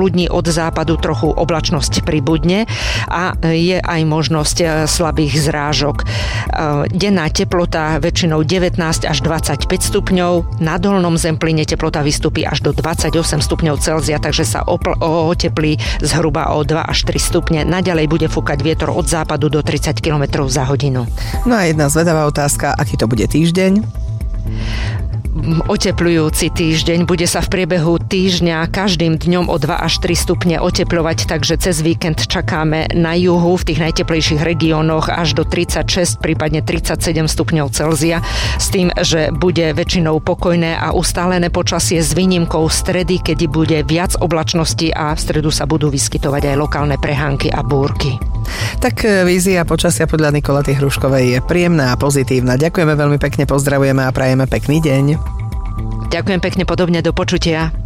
popoludní od západu trochu oblačnosť pribudne a je aj možnosť slabých zrážok. Denná teplota väčšinou 19 až 25 stupňov, na dolnom Zempline teplota vystúpi až do 28 stupňov Celzia, takže sa oteplí zhruba o 2 až 3 stupne. Naďalej bude fúkať vietor od západu do 30 km za hodinu. No a jedna zvedavá otázka, aký to bude týždeň? Oteplujúci týždeň, bude sa v priebehu týždňa každým dňom o 2 až 3 stupne otepľovať, takže cez víkend čakáme na juhu v tých najteplejších regiónoch až do 36, prípadne 37 stupňov Celzia, s tým, že bude väčšinou pokojné a ustálené počasie s výnimkou stredy, kedy bude viac oblačnosti a v stredu sa budú vyskytovať aj lokálne prehánky a búrky. Tak vízia počasia podľa Nikolaty Hruškovej je príjemná a pozitívna. Ďakujeme veľmi pekne, pozdravujeme a prajeme pekný deň. Ďakujem pekne, podobne, do počutia.